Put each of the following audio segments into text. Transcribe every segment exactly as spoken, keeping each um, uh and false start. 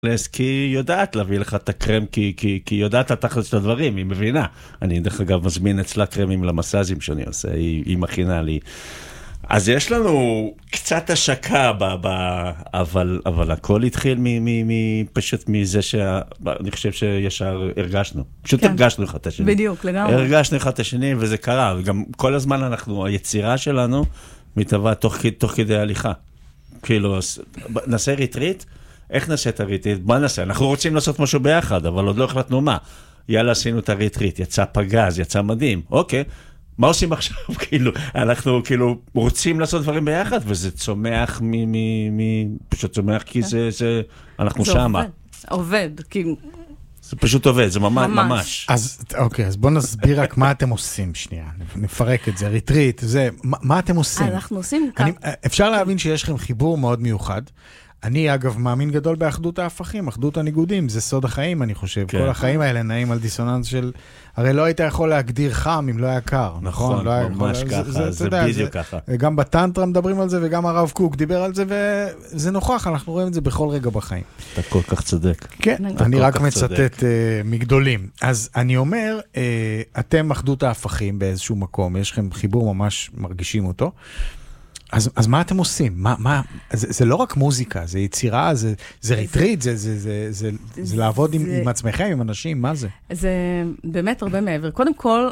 כי היא יודעת להביא לך את הקרם, כי, כי, כי היא יודעת לתכלס של הדברים, היא מבינה. אני דרך אגב מזמין אצלה קרמים למסאזים שאני עושה, היא, היא מכינה לי. אז יש לנו קצת השקה, ב, ב, אבל, אבל הכל התחיל מ, מ, מ, פשוט מזה שאני חושב שישר הרגשנו. פשוט כן. הרגשנו אחד את השני. בדיוק, לגמרי. הרגשנו אחד את השני, וזה קרה. וגם כל הזמן אנחנו, היצירה שלנו מתהווה תוך, תוך כדי הליכה. כאילו, נעשה ריטריט, איך נעשה את הריטריט? מה נעשה? אנחנו רוצים לעשות משהו ביחד, אבל עוד לא החלטנו מה. יאללה, עשינו את הריטריט, יצא פגז, יצא מדהים. אוקיי. מה עושים עכשיו? כאילו, אנחנו כאילו רוצים לעשות דברים ביחד, וזה צומח מ... מ... מ... פשוט צומח כי זה... זה אנחנו שמה. עובד, כאילו... זה פשוט עובד, זה ממש. ממש. אז, אוקיי, אז בואו נסביר רק מה אתם עושים, שנייה. נפרק את זה, ריטריט, זה... מה אתם עושים? אנחנו עושים... אפשר להבין שיש לכם חיבור מאוד מיוחד. אני, אגב, מאמין גדול באחדות ההפכים, אחדות הניגודים, זה סוד החיים, אני חושב. כל החיים האלה נעים על דיסוננס של... הרי לא היית יכול להגדיר חם אם לא היה קר, נכון? ממש ככה, זה בדיוק ככה. גם בטנטרה מדברים על זה, וגם הרב קוק דיבר על זה, וזה נוכח, אנחנו רואים את זה בכל רגע בחיים. אתה כל כך צודק. כן, אני רק מצטט מגדולים. אז אני אומר, אתם אחדות ההפכים באיזשהו מקום, יש לכם חיבור ממש מרגישים אותו, אז, אז מה אתם עושים? מה, מה, זה, זה לא רק מוזיקה, זה יצירה, זה, זה ריטריט, זה, זה, זה, זה, זה, זה לעבוד עם, עם עצמכם, עם אנשים, מה זה? זה באמת הרבה מעבר. קודם כל,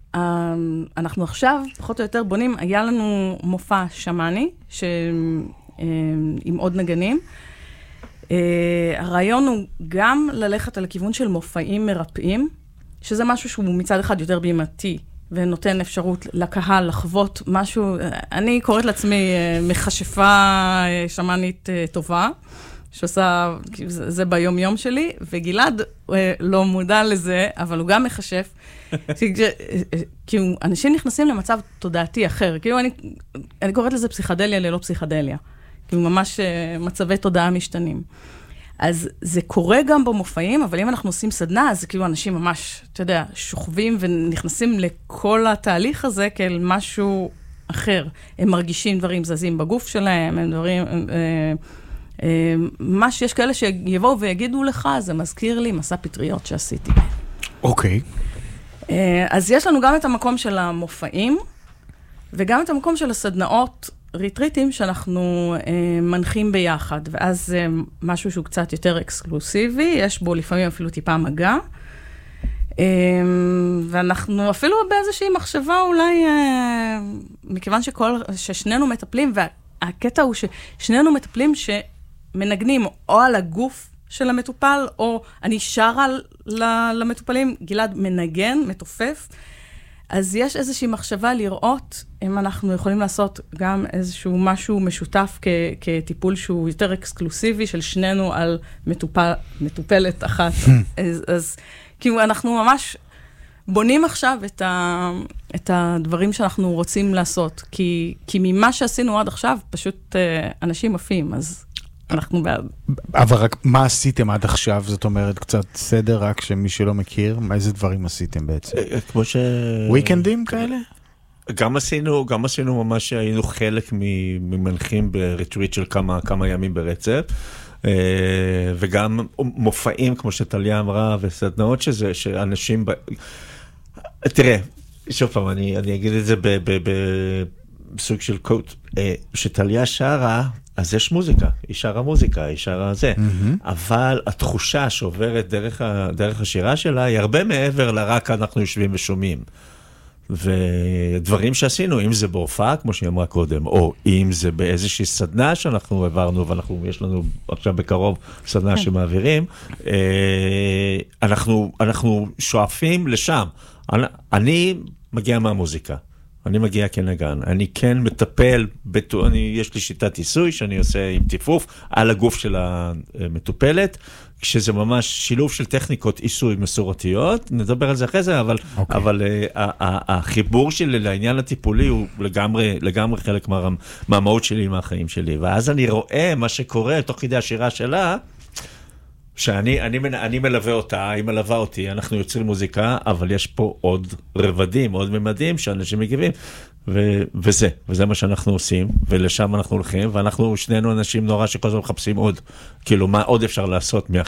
אנחנו עכשיו, פחות או יותר בונים, היה לנו מופע שמאני, ש, עם עוד נגנים. הרעיון הוא גם ללכת על הכיוון של מופעים מרפאים, שזה משהו שהוא מצד אחד יותר בימתי, ונותן אפשרות לקהל לחוות משהו, אני קוראת לעצמי מכשפה שמאנית טובה, שעושה, זה ביום יום שלי, וגלעד לא מודע לזה, אבל הוא גם מכשף, כי אנשים נכנסים למצב תודעתי אחר, כאילו אני, אני קוראת לזה פסיכדליה ללא פסיכדליה, כאילו ממש מצבי תודעה משתנים. אז זה קורה גם במופעים, אבל אם אנחנו עושים סדנה, אז כאילו אנשים ממש, אתה יודע, שוכבים ונכנסים לכל התהליך הזה כאל משהו אחר. הם מרגישים דברים זזים בגוף שלהם, הם דברים... אה, אה, מה שיש כאלה שיבואו ויגידו לך, זה מזכיר לי מסע פטריות שעשיתי. אוקיי. אה, אז יש לנו גם את המקום של המופעים, וגם את המקום של הסדנאות, ריטריטים שאנחנו אה, מנחים ביחד, ואז אה, משהו שהוא קצת יותר אקסקלוסיבי, יש בו לפעמים אפילו טיפה מגע, אה, ואנחנו אפילו באיזושהי מחשבה אולי, אה, מכיוון שכל, ששנינו מטפלים, והקטע הוא ששנינו מטפלים שמנגנים או על הגוף של המטופל, או אני שרה למטופלים, גלעד מנגן, מתופף, אז יש איזושהי מחשבה לראות אם אנחנו יכולים לעשות גם איזשהו משהו משותף כ- כטיפול שהוא יותר אקסקלוסיבי של שנינו על מטופל, מטופלת אחת. אז, אז כאילו אנחנו ממש בונים עכשיו את, ה, את הדברים שאנחנו רוצים לעשות, כי, כי ממה שעשינו עד עכשיו פשוט אנשים עפים, אז אנחנו בעד. אבל רק מה עשיתם עד עכשיו? זאת אומרת, קצת סדר רק שמי שלא מכיר, איזה דברים עשיתם בעצם? כמו ש... וויקנדים כאלה? גם עשינו, גם עשינו ממש, היינו חלק ממנחים בריטריט של כמה, כמה ימים ברצף, וגם מופעים, כמו שטליה אמרה, וסדנאות שזה, שאנשים... תראה, שוב פעם, אני, אני אגיד את זה בסוג של קוט, שטליה שרה, אז יש מוזיקה, היא שרה מוזיקה, היא שרה זה, mm-hmm. אבל התחושה שעוברת דרך, ה, דרך השירה שלה, היא הרבה מעבר לרק אנחנו יושבים ושומעים. ודברים שעשינו, אם זה בהופעה, כמו שהיא אמרה קודם, או אם זה באיזושהי סדנה שאנחנו העברנו, ואנחנו, יש לנו עכשיו בקרוב סדנה שמעבירים, אנחנו, אנחנו שואפים לשם. אני, אני מגיע מהמוזיקה. אני מגיע כנגן, אני כן מטפל, בתו, אני, יש לי שיטת עיסוי שאני עושה עם טיפוף על הגוף של המטופלת, כשזה ממש שילוב של טכניקות עיסוי מסורתיות, נדבר על זה אחרי זה, אבל, okay. אבל uh, החיבור שלי לעניין הטיפולי הוא לגמרי, לגמרי חלק מה, מהמהות שלי, מהחיים שלי, ואז אני רואה מה שקורה תוך כדי השירה שלה, שאני אני, אני מלווה אותה, היא מלווה אותי, אנחנו יוצרים מוזיקה, אבל יש פה עוד רבדים, עוד ממדים שאנשים מגיבים, ו, וזה, וזה מה שאנחנו עושים, ולשם אנחנו הולכים, ואנחנו שנינו אנשים נורא שכל הזמן מחפשים עוד, כאילו מה עוד אפשר לעשות